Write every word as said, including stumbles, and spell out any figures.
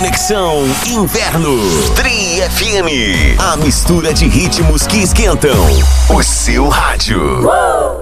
Conexão Inverno. Tri F M. A mistura de ritmos que esquentam o seu rádio. Uh!